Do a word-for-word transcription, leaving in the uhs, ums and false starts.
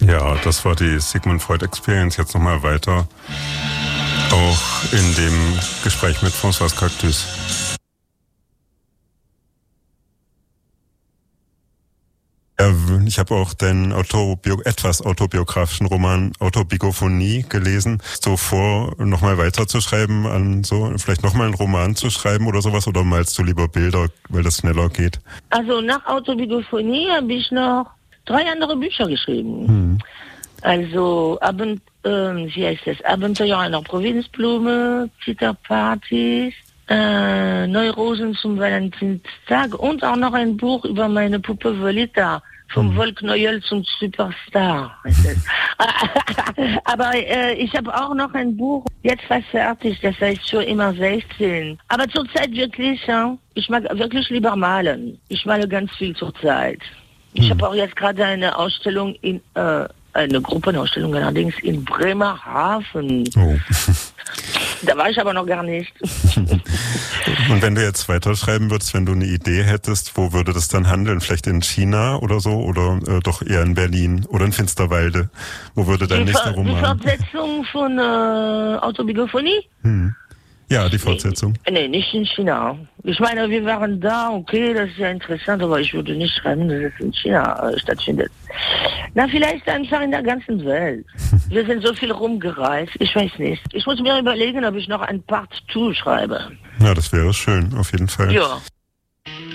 Ja, das war die Sigmund Freud Experience. Jetzt nochmal weiter, auch in dem Gespräch mit Françoise Cactus. Ja, ich habe auch deinen Autobio- etwas autobiografischen Roman Autobigophonie gelesen. So vor, nochmal weiterzuschreiben, an so vielleicht nochmal einen Roman zu schreiben oder sowas, oder malst du lieber Bilder, weil das schneller geht? Also nach Autobigophonie habe ich noch drei andere Bücher geschrieben. Hm. Also Abend, äh, wie heißt das? Abenteuer einer Provinzblume, Zitterpartys, äh, Neurosen zum Valentinstag und auch noch ein Buch über meine Puppe Volita. Vom Mhm. Wollknäuel zum Superstar. Heißt es. Aber äh, ich habe auch noch ein Buch, jetzt fast fertig, das heißt für immer sechzehn. Aber zurzeit wirklich, ja, ich mag wirklich lieber malen. Ich male ganz viel zurzeit. Ich Mhm. habe auch jetzt gerade eine Ausstellung in, äh, eine Gruppenausstellung allerdings in Bremerhaven. Oh. Da war ich aber noch gar nicht. Und wenn du jetzt weiterschreiben würdest, wenn du eine Idee hättest, wo würde das dann handeln? Vielleicht in China oder so? Oder äh, doch eher in Berlin? Oder in Finsterwalde? Wo würde dein Die, nächster Ver die Roman? Fortsetzung von äh, Autobigophonie? Hm. Ja, die Fortsetzung. Nee, nee, nicht in China. Ich meine, wir waren da, okay, das ist ja interessant, aber ich würde nicht schreiben, dass es in China äh, stattfindet. Na, vielleicht einfach in der ganzen Welt. Wir sind so viel rumgereist, ich weiß nicht. Ich muss mir überlegen, ob ich noch ein Part zwei schreibe. Ja, das wäre schön, auf jeden Fall. Ja.